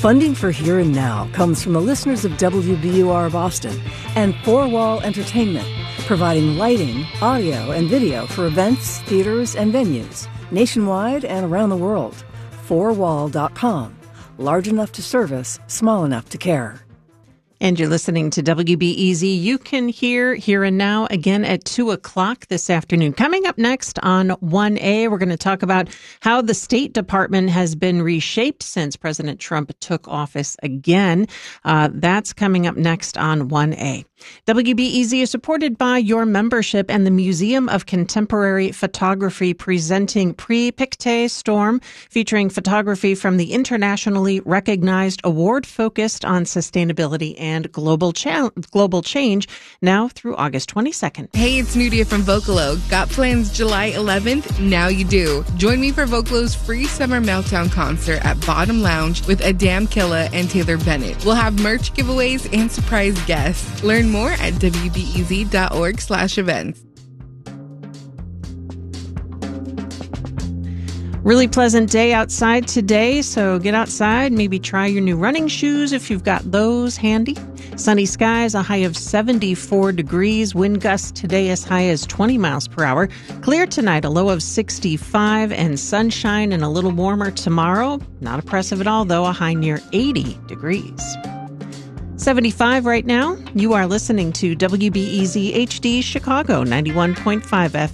Funding for Here and Now comes from the listeners of WBUR Boston and Four Wall Entertainment, providing lighting, audio, and video for events, theaters, and venues nationwide and around the world. Fourwall.com. Large enough to service, small enough to care. And you're listening to WBEZ. You can hear Here and Now again at 2 o'clock this afternoon. Coming up next on 1A, we're going to talk about how the State Department has been reshaped since President Trump took office again. That's coming up next on 1A. WBEZ is supported by your membership and the Museum of Contemporary Photography, presenting Pre-Pictet Storm, featuring photography from the internationally recognized award focused on sustainability and global change, now through August 22nd. Hey, it's Nudia from Vocalo. Got plans July 11th? Now you do. Join me for Vocalo's free summer Meltdown concert at Bottom Lounge with Adam Killa and Taylor Bennett. We'll have merch giveaways and surprise guests. Learn more at wbez.org/events. Really pleasant day outside today, so get outside, maybe try your new running shoes if you've got those handy. Sunny skies, a high of 74 degrees. Wind gusts today as high as 20 miles per hour. Clear tonight, a low of 65, and sunshine and a little warmer tomorrow. Not oppressive at all, though, a high near 80 degrees. 75 right now. You are listening to WBEZ HD Chicago, 91.5 FM.